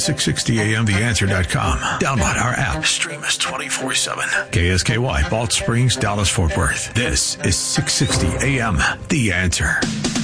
660amtheanswer.com. Download our app. Stream us 24/7. KSKY, Balch Springs, Dallas, Fort Worth. This is 660 AM, The Answer.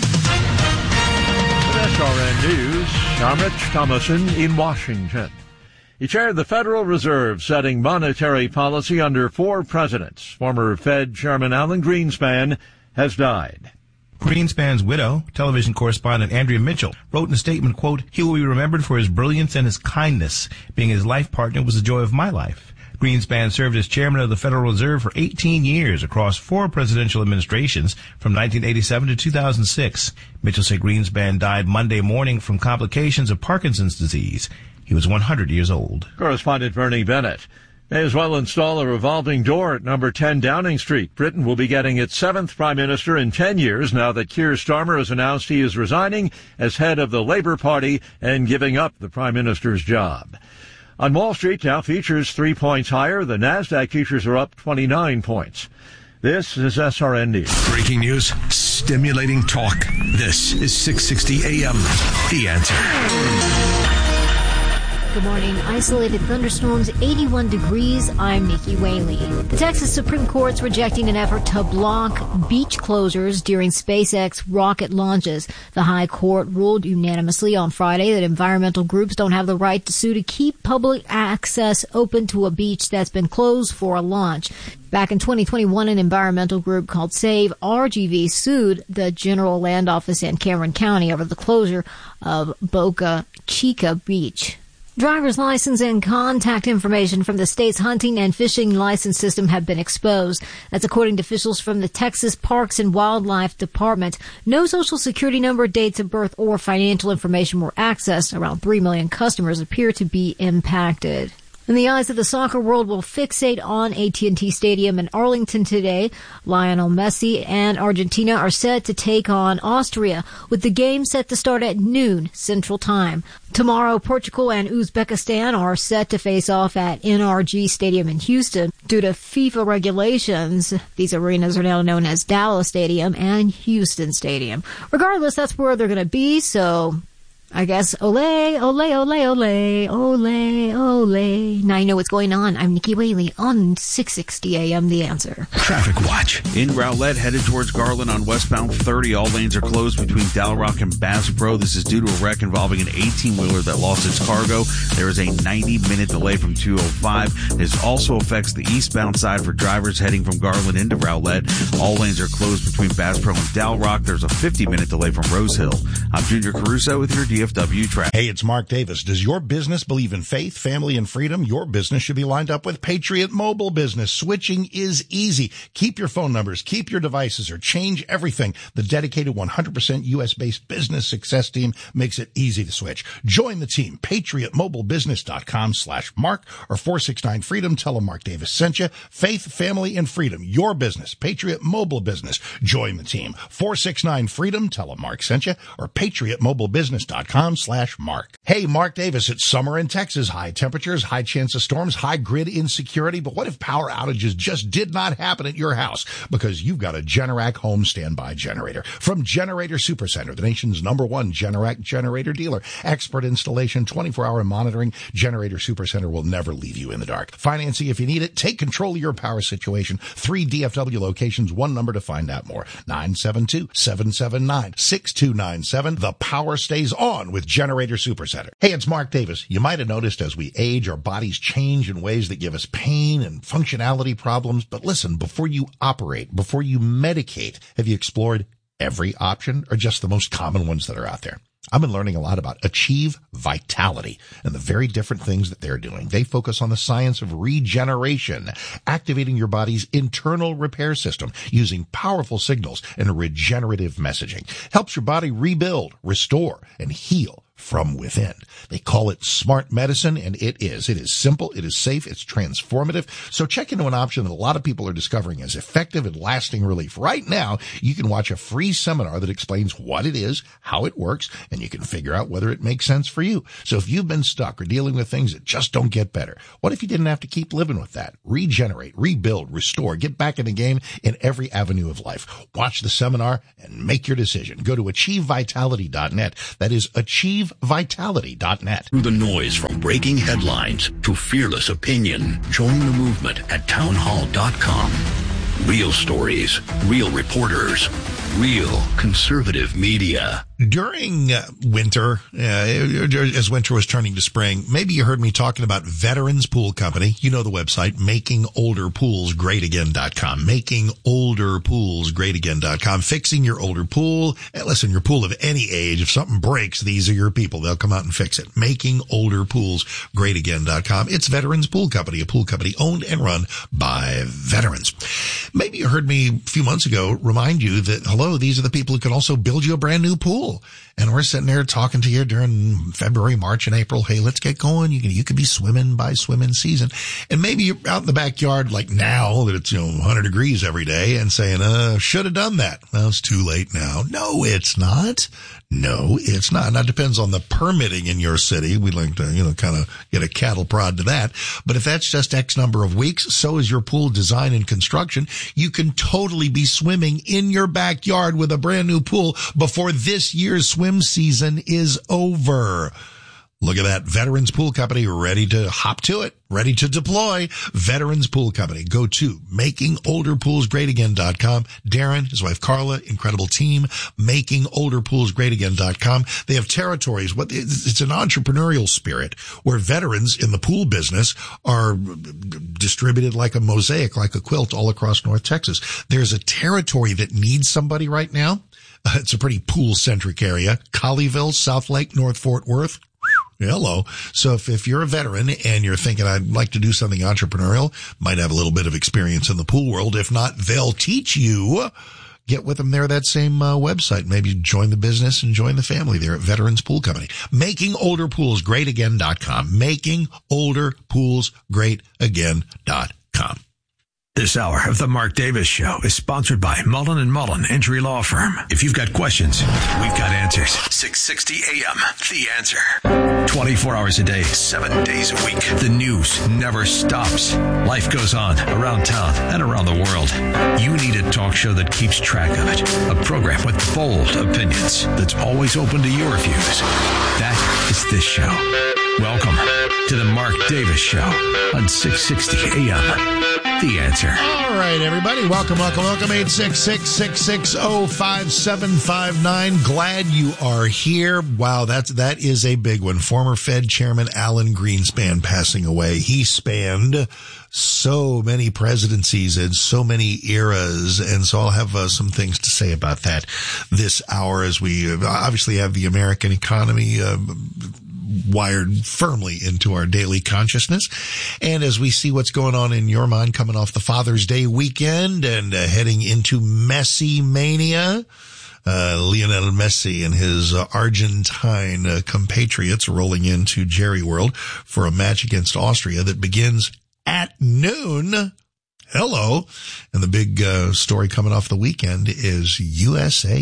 SRN News, I'm Rich Thomason in Washington. He chaired the Federal Reserve, setting monetary policy under 4 presidents. Former Fed Chairman Alan Greenspan has died. Greenspan's widow, television correspondent Andrea Mitchell, wrote in a statement, quote, "He will be remembered for his brilliance and his kindness. Being his life partner was the joy of my life." Greenspan served as chairman of the Federal Reserve for 18 years across 4 presidential administrations from 1987 to 2006. Mitchell said Greenspan died Monday morning from complications of Parkinson's disease. He was 100 years old. Correspondent Bernie Bennett may as well install a revolving door at number 10 Downing Street. Britain will be getting its 7th prime minister in 10 years now that Keir Starmer has announced he is resigning as head of the Labour Party and giving up the prime minister's job. On Wall Street, Dow futures 3 points higher. The Nasdaq futures are up 29 points. This is SRN News. Breaking news, stimulating talk. This is 660 AM, The Answer. Good morning. Isolated thunderstorms, 81 degrees. I'm Nikki Whaley. The Texas Supreme Court's rejecting an effort to block beach closures during SpaceX rocket launches. The High Court ruled unanimously on Friday that environmental groups don't have the right to sue to keep public access open to a beach that's been closed for a launch. Back in 2021, an environmental group called Save RGV sued the General Land Office in Cameron County over the closure of Boca Chica Beach. Driver's license and contact information from the state's hunting and fishing license system have been exposed. That's according to officials from the Texas Parks and Wildlife Department. No social security number, dates of birth, or financial information were accessed. Around 3 million customers appear to be impacted. And the eyes of the soccer world will fixate on AT&T Stadium in Arlington today. Lionel Messi and Argentina are set to take on Austria, with the game set to start at noon Central Time. Tomorrow, Portugal and Uzbekistan are set to face off at NRG Stadium in Houston. Due to FIFA regulations, these arenas are now known as Dallas Stadium and Houston Stadium. Regardless, that's where they're going to be, so I guess ole, ole, ole, ole, ole, ole. Now you know what's going on. I'm Nikki Whaley on 660 AM The Answer. Traffic watch. In Rowlett, headed towards Garland on westbound 30. All lanes are closed between Dal Rock and Bass Pro. This is due to a wreck involving an 18-wheeler that lost its cargo. There is a 90-minute delay from 205. This also affects the eastbound side for drivers heading from Garland into Rowlett. All lanes are closed between Bass Pro and Dal Rock. There's a 50-minute delay from Rose Hill. I'm Junior Caruso with your DFW traffic. Hey, it's Mark Davis. Does your business believe in faith, family, and freedom? Your business should be lined up with Patriot Mobile Business. Switching is easy. Keep your phone numbers, keep your devices, or change everything. The dedicated 100% U.S.-based business success team makes it easy to switch. Join the team. PatriotMobileBusiness.com/Mark or 469-FREEDOM. Tell them Mark Davis sent you. Faith, family, and freedom. Your business. Patriot Mobile Business. Join the team. 469-FREEDOM. Tell them Mark sent you or PatriotMobileBusiness.com/Mark. Hey, Mark Davis, it's summer in Texas. High temperatures, high chance of storms, high grid insecurity. But what if power outages just did not happen at your house? Because you've got a Generac home standby generator. From Generator Supercenter, the nation's #1 Generac generator dealer. Expert installation, 24-hour monitoring. Generator Supercenter will never leave you in the dark. Financing if you need it. Take control of your power situation. 3 DFW locations, 1 number to find out more. 972-779-6297. The power stays on with Generator Supercenter. Hey, it's Mark Davis. You might have noticed as we age, our bodies change in ways that give us pain and functionality problems. But listen, before you operate, before you medicate, have you explored every option or just the most common ones that are out there? I've been learning a lot about Achieve Vitality and the very different things that they're doing. They focus on the science of regeneration, activating your body's internal repair system using powerful signals and regenerative messaging. Helps your body rebuild, restore, and heal from within. They call it smart medicine, and it is. It is simple, it is safe, it's transformative. So check into an option that a lot of people are discovering as effective and lasting relief. Right now, you can watch a free seminar that explains what it is, how it works, and you can figure out whether it makes sense for you. So if you've been stuck or dealing with things that just don't get better, what if you didn't have to keep living with that? Regenerate, rebuild, restore, get back in the game in every avenue of life. Watch the seminar and make your decision. Go to achievevitality.net. That is achievevitality.net. livevitality.net. Through the noise from breaking headlines to fearless opinion, join the movement at townhall.com. Real stories, real reporters, real conservative media. During winter, as winter was turning to spring, maybe you heard me talking about Veterans Pool Company. You know the website, makingolderpoolsgreatagain.com. Makingolderpoolsgreatagain.com. Fixing your older pool. And listen, your pool of any age, if something breaks, these are your people. They'll come out and fix it. Makingolderpoolsgreatagain.com. It's Veterans Pool Company, a pool company owned and run by veterans. Maybe you heard me a few months ago remind you that, hello, these are the people who can also build you a brand new pool. And we're sitting there talking to you during February, March, and April. Hey, let's get going. You could be swimming by swimming season. And maybe you're out in the backyard like now that it's, 100 degrees every day and saying, should have done that. Well, it's too late now. No, it's not. No, it's not. Now, it depends on the permitting in your city. We'd like to, kind of get a cattle prod to that. But if that's just X number of weeks, so is your pool design and construction. You can totally be swimming in your backyard with a brand new pool before this year's swim season is over. Look at that. Veterans Pool Company ready to hop to it, ready to deploy. Veterans Pool Company. Go to makingolderpoolsgreatagain.com. Darren, his wife Carla, incredible team. Makingolderpoolsgreatagain.com. They have territories. It's an entrepreneurial spirit where veterans in the pool business are distributed like a mosaic, like a quilt all across North Texas. There's a territory that needs somebody right now. It's a pretty pool-centric area. Colleyville, South Lake, North Fort Worth. Hello. So if you're a veteran and you're thinking, I'd like to do something entrepreneurial, might have a little bit of experience in the pool world. If not, they'll teach you. Get with them there, that same website. Maybe join the business and join the family there at Veterans Pool Company. MakingOlderPoolsGreatAgain.com. MakingOlderPoolsGreatAgain.com. This hour of the Mark Davis Show is sponsored by Mullen & Mullen Injury Law Firm. If you've got questions, we've got answers. 660 AM, The Answer. 24 hours a day, 7 days a week. The news never stops. Life goes on around town and around the world. You need a talk show that keeps track of it. A program with bold opinions that's always open to your views. That is this show. Welcome to the Mark Davis Show on 660 AM. The Answer. All right, everybody. Welcome. 866-660-5759. Glad you are here. Wow, that is a big one. Former Fed Chairman Alan Greenspan passing away. He spanned so many presidencies and so many eras, and so I'll have some things to say about that this hour as we obviously have the American economy wired firmly into our daily consciousness. And as we see what's going on in your mind coming off the Father's Day weekend and heading into Messi mania, Lionel Messi and his Argentine compatriots rolling into Jerry World for a match against Austria that begins at noon. Hello. And the big story coming off the weekend is USA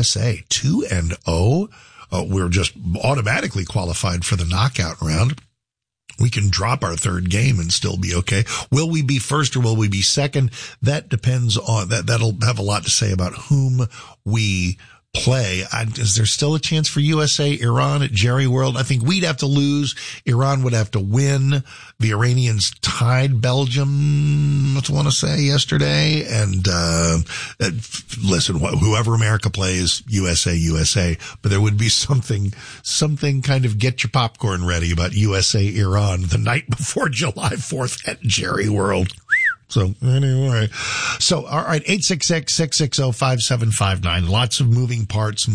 2-0. We're just automatically qualified for the knockout round. We can drop our third game and still be okay. Will we be first or will we be second? That depends on that. That'll have a lot to say about whom we play. Is there still a chance for USA, Iran at Jerry World? I think we'd have to lose. Iran would have to win. The Iranians tied Belgium, I want to say, yesterday. And listen, whoever America plays, USA. But there would be something kind of get your popcorn ready about USA, Iran the night before July 4th at Jerry World. So anyway, all right, 866-660-5759. Lots of moving parts,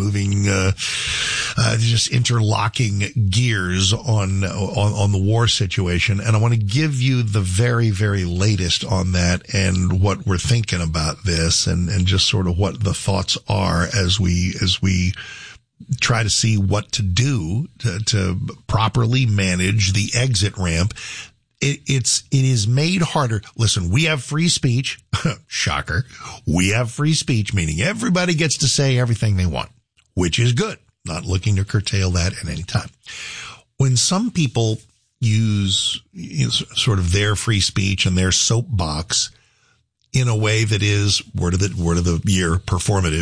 just interlocking gears on the war situation. And I want to give you the very, very latest on that and what we're thinking about this and just sort of what the thoughts are as we try to see what to do to properly manage the exit ramp. It is made harder. Listen, we have free speech. Shocker. We have free speech, meaning everybody gets to say everything they want, which is good. Not looking to curtail that at any time. When some people use sort of their free speech and their soapbox in a way that is, word of the year, performative,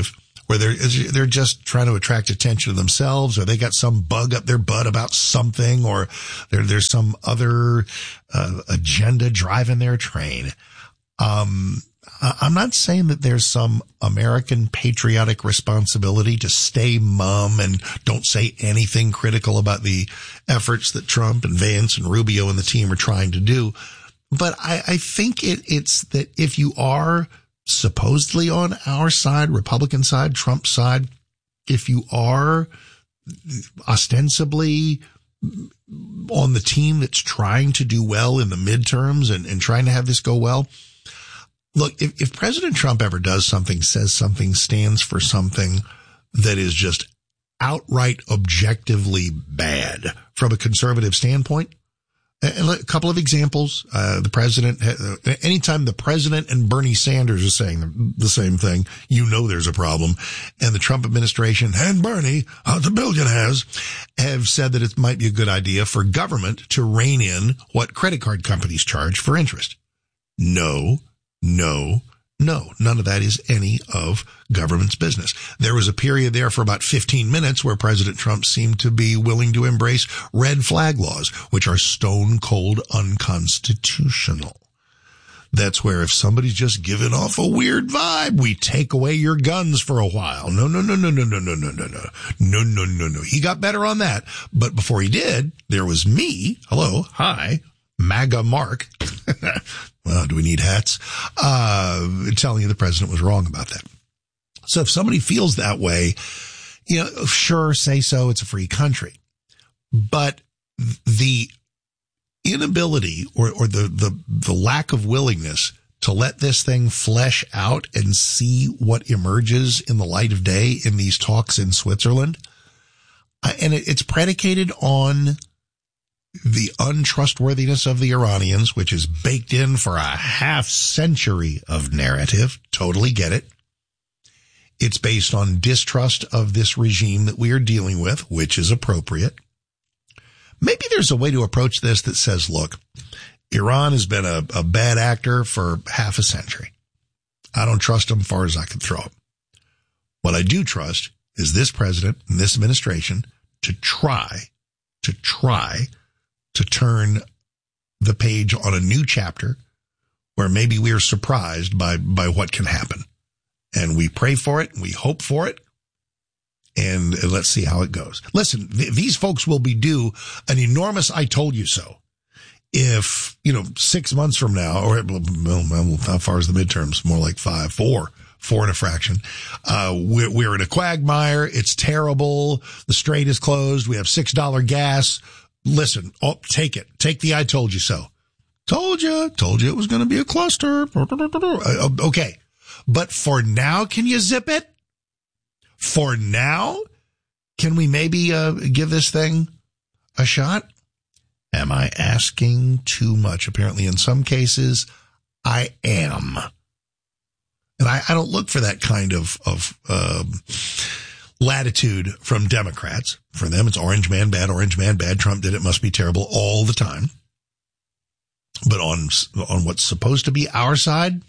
where they're just trying to attract attention to themselves, or they got some bug up their butt about something, or there's some other agenda driving their train. I'm not saying that there's some American patriotic responsibility to stay mum and don't say anything critical about the efforts that Trump and Vance and Rubio and the team are trying to do. But I think it's that if you are supposedly on our side, Republican side, Trump side, if you are ostensibly on the team that's trying to do well in the midterms and trying to have this go well, look, if President Trump ever does something, says something, stands for something that is just outright objectively bad from a conservative standpoint, and a couple of examples, the president, anytime the president and Bernie Sanders are saying the same thing, you know there's a problem. And the Trump administration and Bernie, the billionaires, have said that it might be a good idea for government to rein in what credit card companies charge for interest. No. None of that is any of government's business. There was a period there for about 15 minutes where President Trump seemed to be willing to embrace red flag laws, which are stone cold unconstitutional. That's where if somebody's just giving off a weird vibe, we take away your guns for a while. No. He got better on that. But before he did, there was me. Hello. Hi. MAGA Mark. Well, do we need hats? Telling you the president was wrong about that. So if somebody feels that way, sure, say so. It's a free country. But the inability or the lack of willingness to let this thing flesh out and see what emerges in the light of day in these talks in Switzerland, and it's predicated on the untrustworthiness of the Iranians, which is baked in for a half century of narrative. Totally get it. It's based on distrust of this regime that we are dealing with, which is appropriate. Maybe there's a way to approach this that says, look, Iran has been a bad actor for half a century. I don't trust them far as I can throw them. What I do trust is this president and this administration to try to turn the page on a new chapter where maybe we are surprised by what can happen. And we pray for it and we hope for it. And let's see how it goes. Listen, these folks will be due an enormous I told you so. If, 6 months from now, or how far is the midterms? More like 4 and a fraction. We're in a quagmire. It's terrible. The strait is closed. We have $6 gas. Listen, take it. Take the I told you so. Told you it was going to be a cluster. Okay. But for now, can you zip it? For now, can we maybe give this thing a shot? Am I asking too much? Apparently, in some cases, I am. And I don't look for that kind of latitude from Democrats. For them, it's orange man bad. Trump did it, must be terrible all the time. But on what's supposed to be our side,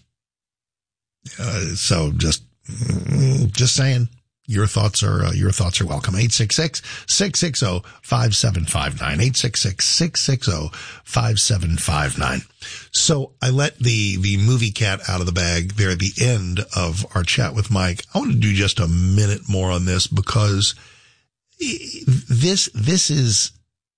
so just saying, your thoughts are welcome. 866-660-5759. 866-660-5759. So I let the movie cat out of the bag there at the end of our chat with Mike. I want to do just a minute more on this because this is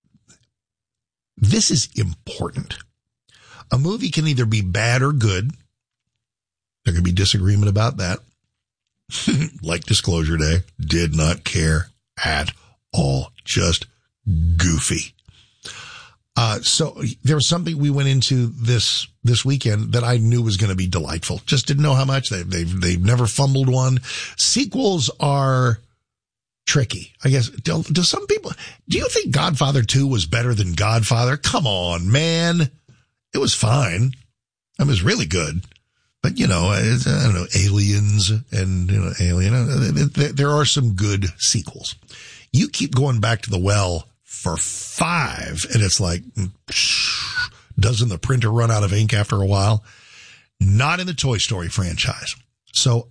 important. A movie can either be bad or good. There could be disagreement about that. Like Disclosure Day, did not care at all. Just goofy. So there was something we went into this weekend that I knew was going to be delightful. Just didn't know how much. They've never fumbled one. Sequels are tricky. I guess, do some people, do you think Godfather 2 was better than Godfather? Come on, man. It was fine. It was really good. But, I don't know, Aliens and, Alien, there are some good sequels. You keep going back to the well for 5, and it's like, doesn't the printer run out of ink after a while? Not in the Toy Story franchise. So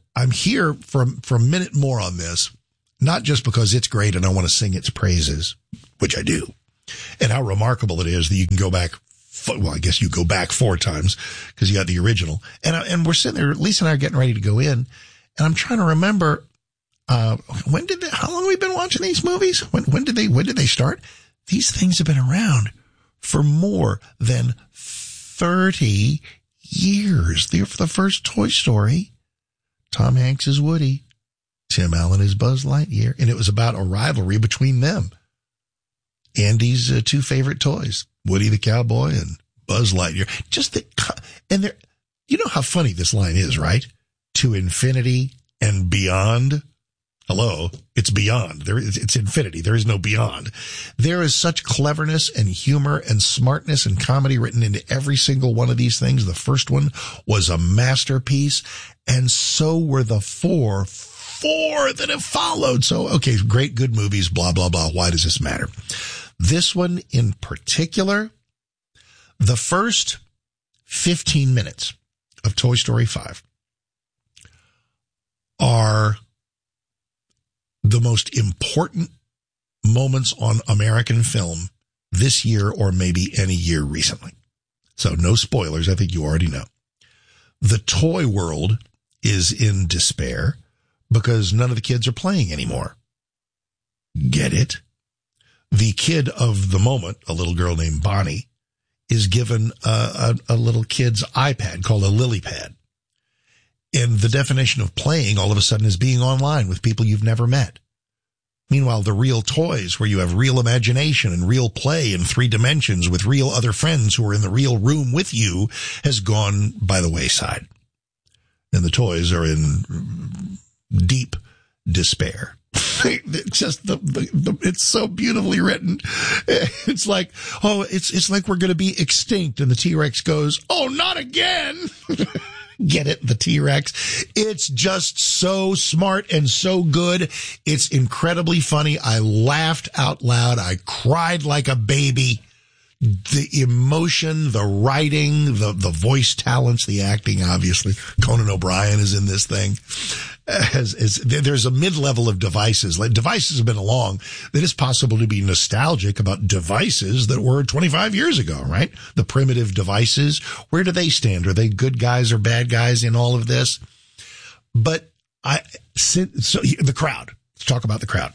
I'm here for a minute more on this, not just because it's great and I want to sing its praises, which I do, and how remarkable it is that you can go back. Well, I guess you go back 4 times because you got the original. And we're sitting there, Lisa and I are getting ready to go in, and I'm trying to remember, how long have we been watching these movies? When did they start? These things have been around for more than 30 years. They're for the first Toy Story. Tom Hanks is Woody. Tim Allen is Buzz Lightyear. And it was about a rivalry between them. Andy's 2 favorite toys, Woody the Cowboy and Buzz Lightyear. You know how funny this line is, right? To infinity and beyond. Hello, it's beyond. It's infinity. There is no beyond. There is such cleverness and humor and smartness and comedy written into every single one of these things. The first one was a masterpiece, and so were the four that have followed. So, okay, great, good movies, blah, blah, blah. Why does this matter? This one in particular, the first 15 minutes of Toy Story 5 are the most important moments on American film this year or maybe any year recently. So no spoilers. I think you already know. The toy world is in despair because none of the kids are playing anymore. Get it? The kid of the moment, a little girl named Bonnie, is given a little kid's iPad called a LilyPad. And the definition of playing all of a sudden is being online with people you've never met. Meanwhile, the real toys, where you have real imagination and real play in 3 dimensions with real other friends who are in the real room with you, has gone by the wayside. And the toys are in deep despair. It's just it's so beautifully written. It's like, it's like we're going to be extinct. And the T-Rex goes, oh, not again. Get it? The T-Rex. It's just so smart and so good. It's incredibly funny. I laughed out loud. I cried like a baby. The emotion, the writing, the voice talents, the acting, obviously. Conan O'Brien is in this thing. There's a mid-level of devices. Like, devices have been along that it's possible to be nostalgic about devices that were 25 years ago, right? The primitive devices. Where do they stand? Are they good guys or bad guys in all of this? But the crowd. Let's talk about the crowd.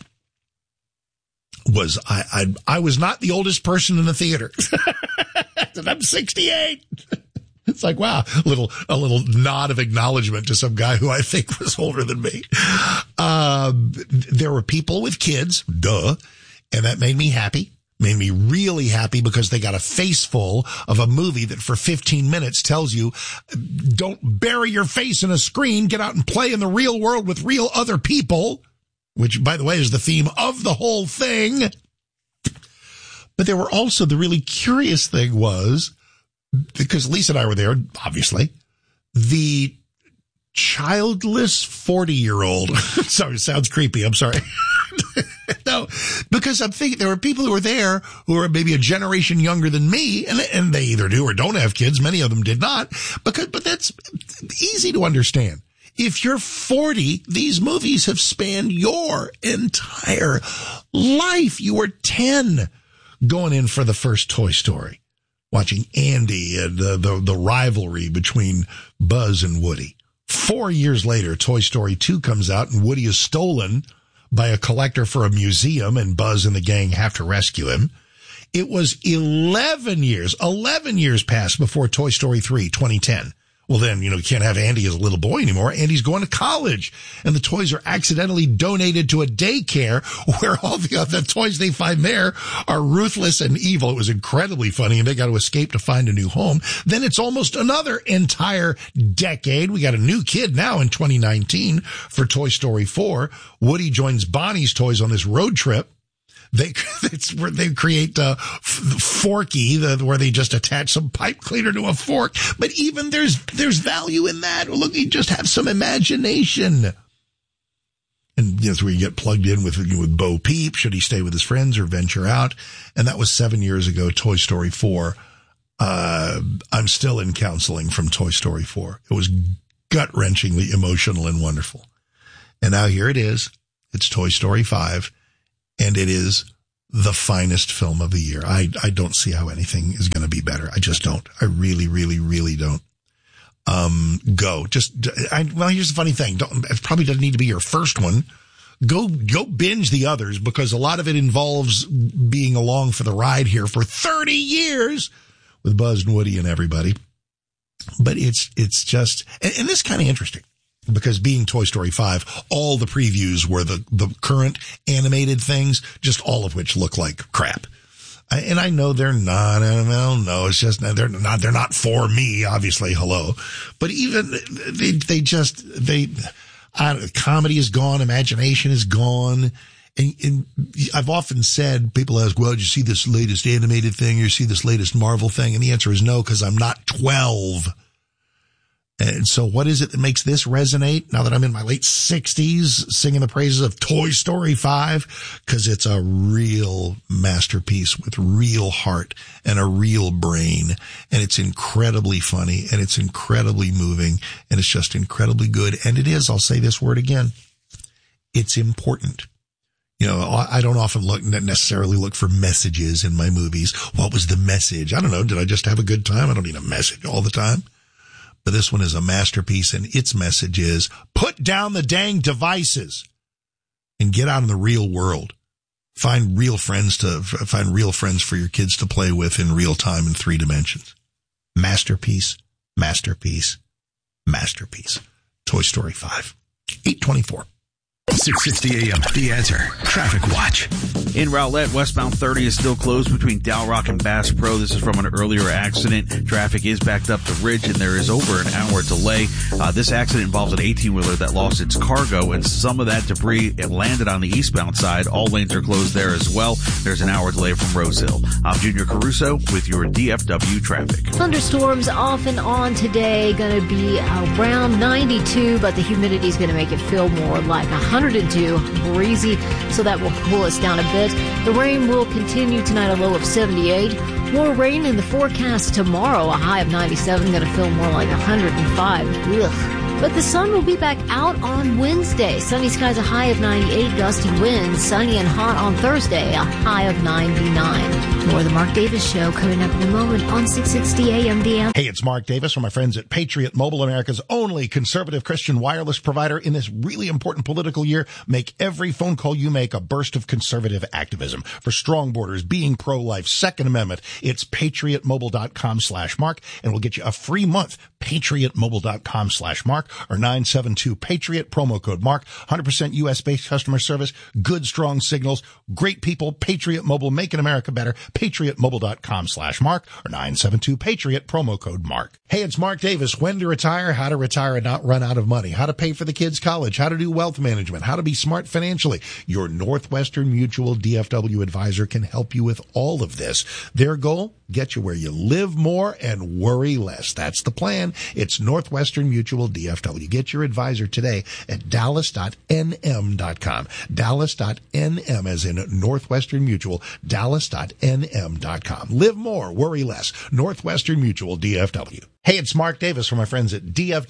I was not the oldest person in the theater. I'm 68. It's like, wow, a little nod of acknowledgement to some guy who I think was older than me. There were people with kids, duh, and that made me happy. Made me really happy because they got a face full of a movie that for 15 minutes tells you, don't bury your face in a screen, get out and play in the real world with real other people. Which, by the way, is the theme of the whole thing. But there were also, the really curious thing was, because Lisa and I were there, obviously, the childless 40-year-old. Sorry, it sounds creepy. I'm sorry. No, because I'm thinking there were people who were there who are maybe a generation younger than me, and they either do or don't have kids. Many of them did not. But that's easy to understand. If you're 40, these movies have spanned your entire life. You were 10 going in for the first Toy Story, watching Andy and the rivalry between Buzz and Woody. 4 years later, Toy Story 2 comes out and Woody is stolen by a collector for a museum and Buzz and the gang have to rescue him. It was 11 years passed before Toy Story 3, 2010. Well, then, you can't have Andy as a little boy anymore. Andy's going to college, and the toys are accidentally donated to a daycare where all the other toys they find there are ruthless and evil. It was incredibly funny, and they got to escape to find a new home. Then it's almost another entire decade. We got a new kid now in 2019 for Toy Story 4. Woody joins Bonnie's toys on this road trip. They create Forky, where they just attach some pipe cleaner to a fork. But even there's value in that. Look, you just have some imagination. And that's where you get plugged in with Bo Peep. Should he stay with his friends or venture out? And that was 7 years ago, Toy Story 4. I'm still in counseling from Toy Story 4. It was gut-wrenchingly emotional and wonderful. And now here it is. It's Toy Story 5, and it is the finest film of the year. I don't see how anything is going to be better. I just don't. I really, really, really don't. Go. Well, here's the funny thing. It probably doesn't need to be your first one. Go binge the others, because a lot of it involves being along for the ride here for 30 years with Buzz and Woody and everybody. But it's just, and this is kind of interesting, because being Toy Story 5, all the previews were the current animated things, just all of which look like crap. And I know they're not, well, no, it's just, they're not for me, obviously, hello. But even, comedy is gone, imagination is gone. And I've often said, people ask, well, did you see this latest animated thing, or you see this latest Marvel thing? And the answer is no, because I'm not 12. And so what is it that makes this resonate now that I'm in my late 60s singing the praises of Toy Story 5? Because it's a real masterpiece with real heart and a real brain. And it's incredibly funny, and it's incredibly moving, and it's just incredibly good. And it is, I'll say this word again, it's important. You know, I don't often necessarily look for messages in my movies. What was the message? I don't know. Did I just have a good time? I don't need a message all the time. But this one is a masterpiece, and its message is put down the dang devices and get out in the real world. Find real friends for your kids to play with in real time in 3 dimensions. Masterpiece, masterpiece, masterpiece. Toy Story 5. 8:24. 660 AM, The Answer. Traffic Watch. In Rowlett, westbound 30 is still closed between Dow Rock and Bass Pro. This is from an earlier accident. Traffic is backed up the ridge, and there is over an hour delay. This accident involves an 18-wheeler that lost its cargo, and some of that debris landed on the eastbound side. All lanes are closed there as well. There's an hour delay from Rose Hill. I'm Junior Caruso with your DFW traffic. Thunderstorms off and on today. Going to be around 92, but the humidity is going to make it feel more like 102, breezy, so that will cool us down a bit. The rain will continue tonight, a low of 78. More rain in the forecast tomorrow, a high of 97, going to feel more like 105. Ugh. But the sun will be back out on Wednesday. Sunny skies, a high of 98, gusty winds, sunny and hot on Thursday, a high of 99. More of the Mark Davis Show coming up in a moment on 660 AM The Answer. Hey, it's Mark Davis from my friends at Patriot Mobile, America's only conservative Christian wireless provider. In this really important political year, make every phone call you make a burst of conservative activism. For strong borders, being pro-life, Second Amendment, it's patriotmobile.com/Mark, and we'll get you a free month. patriotmobile.com/Mark or 972-PATRIOT, promo code Mark. 100% U.S.-based customer service, good, strong signals, great people. Patriot Mobile, making America better. patriotmobile.com/Mark or 972-PATRIOT, promo code Mark. Hey, it's Mark Davis. When to retire, how to retire and not run out of money, how to pay for the kids' college, how to do wealth management, how to be smart financially. Your Northwestern Mutual DFW advisor can help you with all of this. Their goal? Get you where you live more and worry less. That's the plan. It's Northwestern Mutual DFW. Get your advisor today at dallas.nm.com. Dallas.nm as in Northwestern Mutual. Dallas.nm.com. Live more, worry less. Northwestern Mutual DFW. Hey, it's Mark Davis from my friends at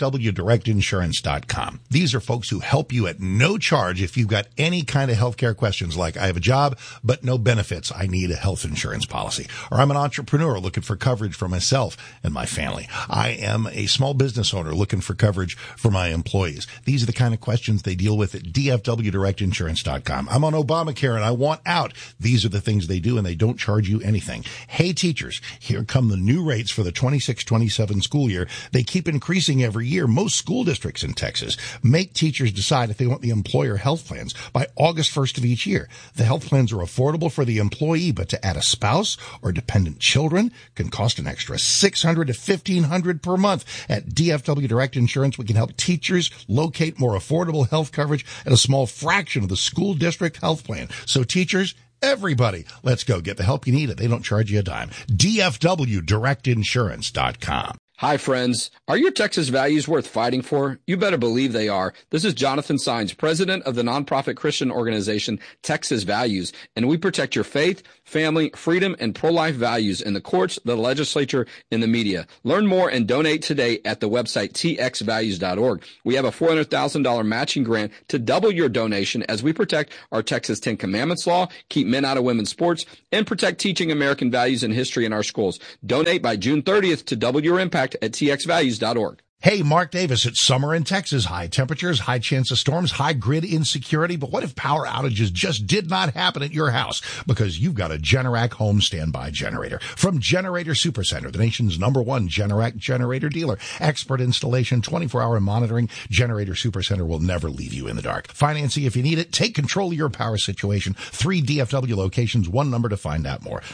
DFWDirectInsurance.com. These are folks who help you at no charge if you've got any kind of healthcare questions like, I have a job, but no benefits. I need a health insurance policy. Or I'm an entrepreneur looking for coverage for myself and my family. I am a small business owner looking for coverage for my employees. These are the kind of questions they deal with at DFWDirectInsurance.com. I'm on Obamacare and I want out. These are the things they do, and they don't charge you anything. Hey, teachers, here come the new rates for the 26-27 school year. They keep increasing every year. Most school districts in Texas make teachers decide if they want the employer health plans by August 1st of each year. The health plans are affordable for the employee, but to add a spouse or dependent children can cost an extra $600 to $1,500 per month. At DFW Direct Insurance, we can help teachers locate more affordable health coverage at a small fraction of the school district health plan. So teachers, everybody, let's go get the help you need. They don't charge you a dime. DFWDirectInsurance.com. Hi, friends. Are your Texas values worth fighting for? You better believe they are. This is Jonathan Sines, president of the nonprofit Christian organization Texas Values, and we protect your faith, family, freedom, and pro-life values in the courts, the legislature, and the media. Learn more and donate today at the website txvalues.org. We have a $400,000 matching grant to double your donation as we protect our Texas 10 Commandments law, keep men out of women's sports, and protect teaching American values and history in our schools. Donate by June 30th to double your impact at txvalues.org. Hey, Mark Davis, it's summer in Texas. High temperatures, high chance of storms, high grid insecurity. But what if power outages just did not happen at your house? Because you've got a Generac home standby generator. From Generator Supercenter, the nation's #1 Generac generator dealer. Expert installation, 24-hour monitoring. Generator Supercenter will never leave you in the dark. Financing if you need it. Take control of your power situation. 3 DFW locations, 1 number to find out more.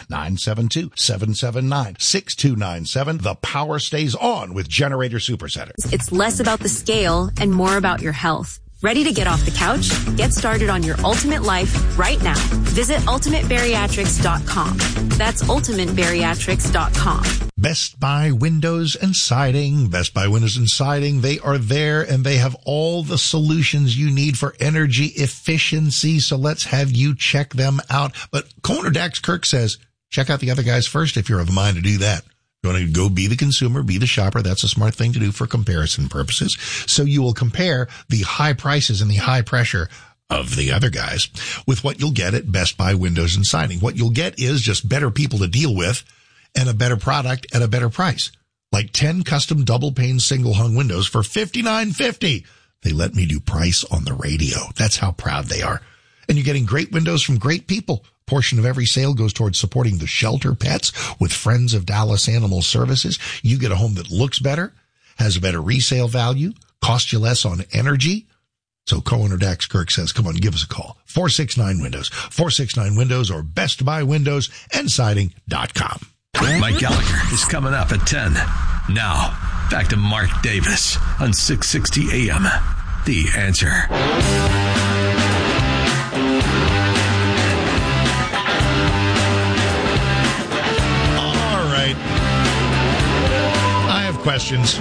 972-779-6297. The power stays on with Generator Supercenter. It's less about the scale and more about your health. Ready to get off the couch? Get started on your ultimate life right now. Visit ultimatebariatrics.com. That's ultimatebariatrics.com. Best Buy Windows and Siding. Best Buy Windows and Siding. They are there and they have all the solutions you need for energy efficiency. So let's have you check them out. But co-owner Dax Kirk says, check out the other guys first if you're of a mind to do that. You want to go be the consumer, be the shopper. That's a smart thing to do for comparison purposes. So you will compare the high prices and the high pressure of the other guys with what you'll get at Best Buy Windows and Siding. What you'll get is just better people to deal with and a better product at a better price. Like 10 custom double pane single hung windows for $59.50. They let me do price on the radio. That's how proud they are. And you're getting great windows from great people. Portion of every sale goes towards supporting the shelter pets with Friends of Dallas Animal Services. You get a home that looks better, has a better resale value, costs you less on energy. So co-owner Dax Kirk says, come on, give us a call. 469 Windows, 469 Windows or bestbuywindowsandsiding.com. Mike Gallagher is coming up at 10. Now, back to Mark Davis on 660 AM. The Answer. Questions.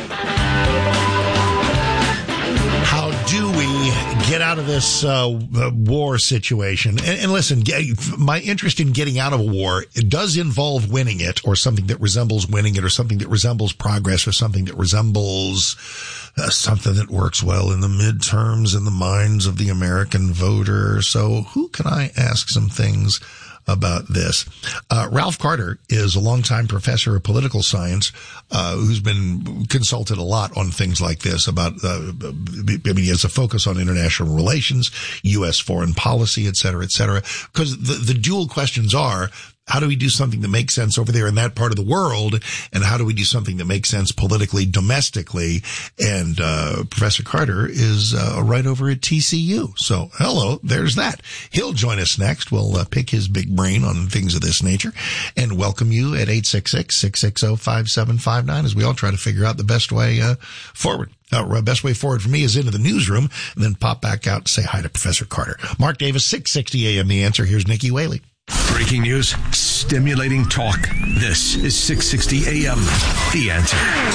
How do we get out of this war situation? And listen, my interest in getting out of a war, it does involve winning it, or something that resembles winning it, or something that resembles progress, or something that resembles something that works well in the midterms in the minds of the American voter. So who can I ask some things about this? Ralph Carter is a longtime professor of political science, who's been consulted a lot on things like this about, he has a focus on international relations, U.S. foreign policy, et cetera, because the dual questions are, how do we do something that makes sense over there in that part of the world? And how do we do something that makes sense politically, domestically? And Professor Carter is right over at TCU. So, hello, there's that. He'll join us next. We'll pick his big brain on things of this nature and welcome you at 866-660-5759 as we all try to figure out the best way forward. Best way forward for me is into the newsroom and then pop back out and say hi to Professor Carter. Mark Davis, 660 AM, The Answer. Here's Nikki Whaley. Breaking news, stimulating talk. This is 660 AM, The Answer.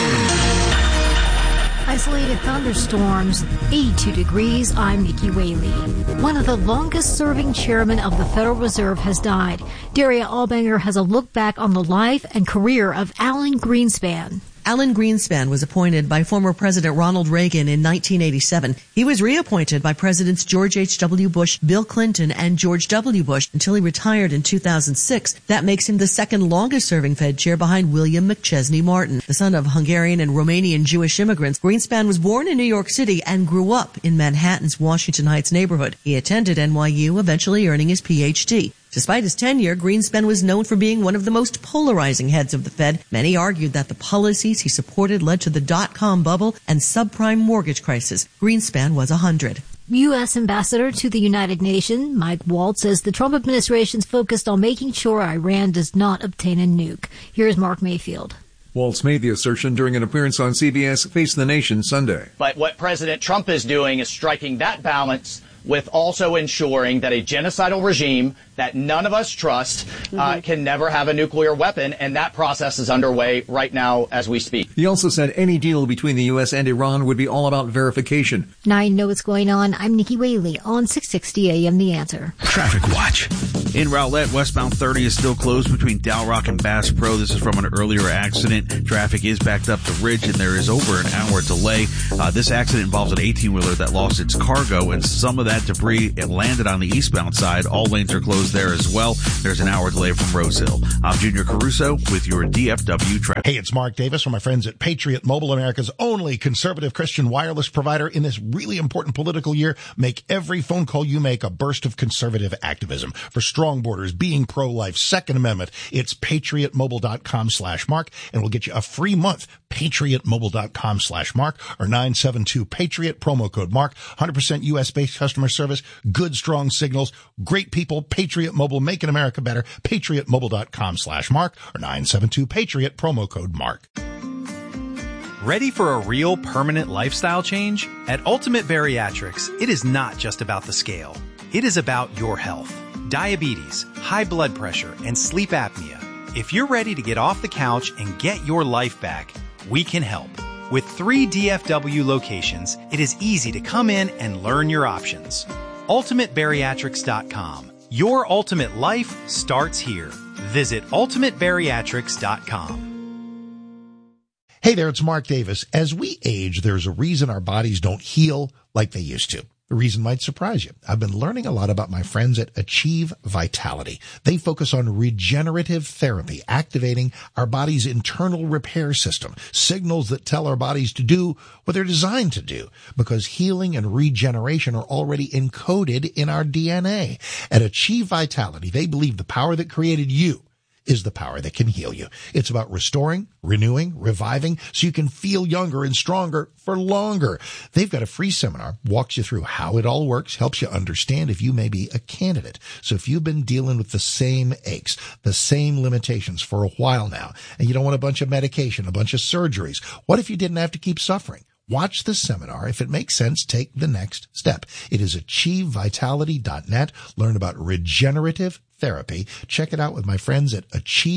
Isolated thunderstorms, 82 degrees. I'm Nikki Whaley. One of the longest-serving chairmen of the Federal Reserve has died. Daria Albanger has a look back on the life and career of Alan Greenspan. Alan Greenspan was appointed by former President Ronald Reagan in 1987. He was reappointed by Presidents George H.W. Bush, Bill Clinton, and George W. Bush until he retired in 2006. That makes him the second longest-serving Fed chair behind William McChesney Martin. The son of Hungarian and Romanian Jewish immigrants, Greenspan was born in New York City and grew up in Manhattan's Washington Heights neighborhood. He attended NYU, eventually earning his Ph.D. Despite his tenure, Greenspan was known for being one of the most polarizing heads of the Fed. Many argued that the policies he supported led to the dot-com bubble and subprime mortgage crisis. Greenspan was 100. U.S. Ambassador to the United Nations, Mike Waltz, says the Trump administration's focused on making sure Iran does not obtain a nuke. Here's Mark Mayfield. Waltz made the assertion during an appearance on CBS Face the Nation Sunday. But what President Trump is doing is striking that balance with also ensuring that a genocidal regime that none of us trust can never have a nuclear weapon, and that process is underway right now as we speak. He also said any deal between the U.S. and Iran would be all about verification. Now you know what's going on. I'm Nikki Whaley on 660 AM The Answer. Traffic watch. In Rowlett, westbound 30 is still closed between Dow Rock and Bass Pro. This is from an earlier accident. Traffic is backed up to Ridge, and there is over an hour delay. This accident involves an 18-wheeler that lost its cargo, and some of that debris landed on the eastbound side. All lanes are closed there as well. There's an hour delay from Rose Hill. I'm Junior Caruso with your DFW traffic. Hey, it's Mark Davis from my friends at Patriot Mobile, America's only conservative Christian wireless provider. In this really important political year, make every phone call you make a burst of conservative activism. For strong borders, being pro-life, Second Amendment, it's patriotmobile.com/Mark, and we'll get you a free month. patriotmobile.com/Mark or 972-PATRIOT, promo code Mark. 100% U.S.-based customer service, good, strong signals, great people. Patriot Mobile, making America better. patriotmobile.com/Mark or 972-PATRIOT, promo code Mark. Ready for a real permanent lifestyle change? At Ultimate Bariatrics, it is not just about the scale. It is about your health. Diabetes, high blood pressure, and sleep apnea. If you're ready to get off the couch and get your life back, we can help. With 3 DFW locations, it is easy to come in and learn your options. UltimateBariatrics.com. Your ultimate life starts here. Visit UltimateBariatrics.com. Hey there, it's Mark Davis. As we age, there's a reason our bodies don't heal like they used to. The reason might surprise you. I've been learning a lot about my friends at Achieve Vitality. They focus on regenerative therapy, activating our body's internal repair system, signals that tell our bodies to do what they're designed to do, because healing and regeneration are already encoded in our DNA. At Achieve Vitality, they believe the power that created you is the power that can heal you. It's about restoring, renewing, reviving, so you can feel younger and stronger for longer. They've got a free seminar, walks you through how it all works, helps you understand if you may be a candidate. So if you've been dealing with the same aches, the same limitations for a while now, and you don't want a bunch of medication, a bunch of surgeries, what if you didn't have to keep suffering? Watch the seminar. If it makes sense, take the next step. It is achievevitality.net. Learn about regenerative therapy. Check it out with my friends at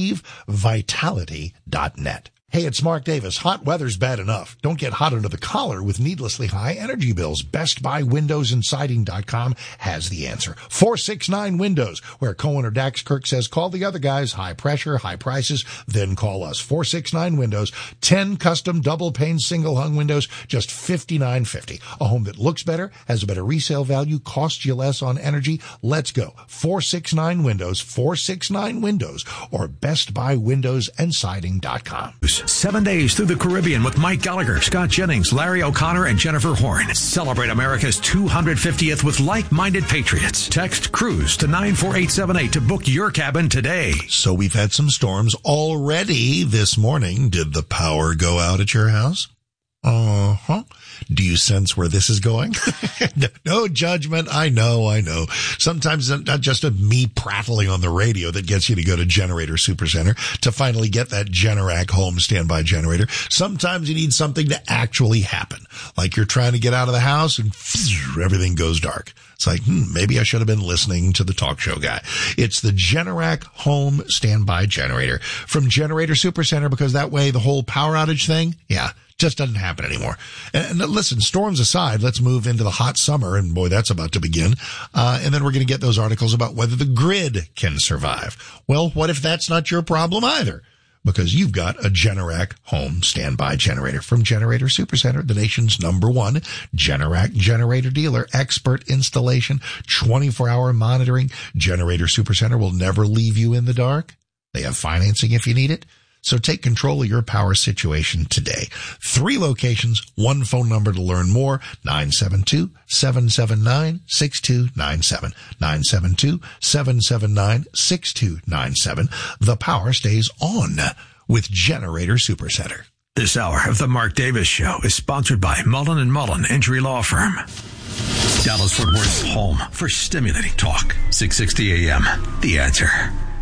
achievevitality.net. Hey, it's Mark Davis. Hot weather's bad enough. Don't get hot under the collar with needlessly high energy bills. Best Buy Windows and Siding.com has the answer. 469 Windows, where Cohen or Dax Kirk says, call the other guys. High pressure, high prices, then call us. 469 Windows, 10 custom double pane single hung windows, just $59.50. A home that looks better, has a better resale value, costs you less on energy. Let's go. 469 Windows, 469 Windows, or Best Buy Windows and Siding.com. 7 days through the Caribbean with Mike Gallagher, Scott Jennings, Larry O'Connor, and Jennifer Horn. Celebrate America's 250th with like-minded patriots. Text CRUISE to 94878 to book your cabin today. So we've had some storms already this morning. Did the power go out at your house? Uh-huh. Do you sense where this is going? No judgment. I know. Sometimes it's not just me prattling on the radio that gets you to go to Generator Supercenter to finally get that Generac home standby generator. Sometimes you need something to actually happen. Like you're trying to get out of the house and everything goes dark. It's like, maybe I should have been listening to the talk show guy. It's the Generac home standby generator from Generator Supercenter, because that way the whole power outage thing, just doesn't happen anymore. And listen, storms aside, let's move into the hot summer, and boy, that's about to begin. And then we're going to get those articles about whether the grid can survive. Well, what if that's not your problem either? Because you've got a Generac home standby generator from Generator Supercenter, the nation's #1 Generac generator dealer. Expert installation, 24-hour monitoring. Generator Supercenter will never leave you in the dark. They have financing if you need it. So take control of your power situation today. 3 locations, 1 phone number to learn more, 972-779-6297. 972-779-6297. The power stays on with Generator Supercenter. This hour of the Mark Davis Show is sponsored by Mullen & Mullen Injury Law Firm. Dallas-Fort Worth's home for stimulating talk. 660 AM. The Answer.